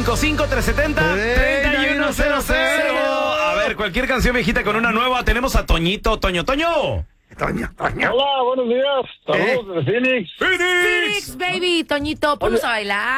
1-855-370-3100. A ver, cualquier canción viejita con una nueva. Tenemos a Toñito. Toño. Toño. Hola, buenos días. Saludos desde Phoenix. ¡Phoenix! Phoenix, baby. Toñito, ponnos a bailar.